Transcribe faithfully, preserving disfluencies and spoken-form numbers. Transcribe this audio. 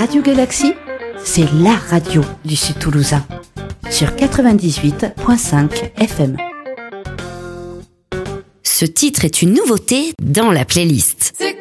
Radio Galaxie, c'est la radio du Sud Toulousain. Sur quatre-vingt-dix-huit virgule cinq F M. Ce titre est une nouveauté dans la playlist. C'est